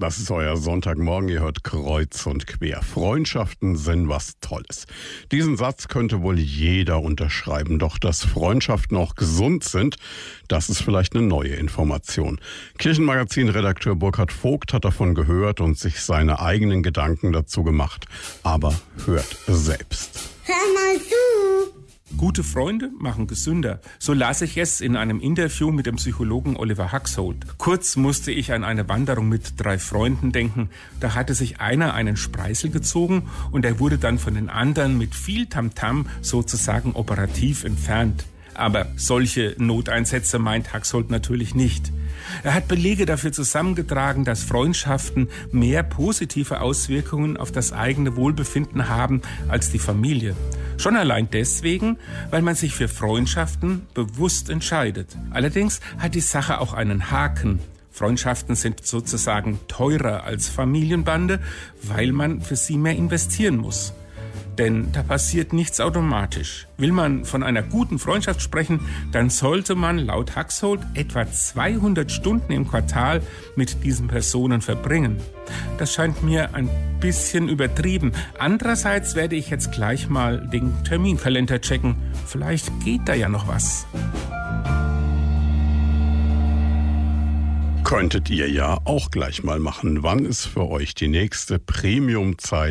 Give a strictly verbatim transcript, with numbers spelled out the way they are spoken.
Das ist euer Sonntagmorgen, ihr hört Kreuz und Quer. Freundschaften sind was Tolles. Diesen Satz könnte wohl jeder unterschreiben, doch dass Freundschaften auch gesund sind, das ist vielleicht eine neue Information. Kirchenmagazin-Redakteur Burkhard Vogt hat davon gehört und sich seine eigenen Gedanken dazu gemacht. Aber hört selbst. Hör mal zu! Gute Freunde machen gesünder. So las ich es in einem Interview mit dem Psychologen Oliver Haxholt. Kurz musste ich an eine Wanderung mit drei Freunden denken. Da hatte sich einer einen Spreißel gezogen und er wurde dann von den anderen mit viel Tamtam sozusagen operativ entfernt. Aber solche Noteinsätze meint Haxholt natürlich nicht. Er hat Belege dafür zusammengetragen, dass Freundschaften mehr positive Auswirkungen auf das eigene Wohlbefinden haben als die Familie. Schon allein deswegen, weil man sich für Freundschaften bewusst entscheidet. Allerdings hat die Sache auch einen Haken. Freundschaften sind sozusagen teurer als Familienbande, weil man für sie mehr investieren muss. Denn da passiert nichts automatisch. Will man von einer guten Freundschaft sprechen, dann sollte man laut Haxholt etwa zweihundert Stunden im Quartal mit diesen Personen verbringen. Das scheint mir ein bisschen übertrieben. Andererseits werde ich jetzt gleich mal den Terminkalender checken. Vielleicht geht da ja noch was. Könntet ihr ja auch gleich mal machen. Wann ist für euch die nächste Premium-Zeit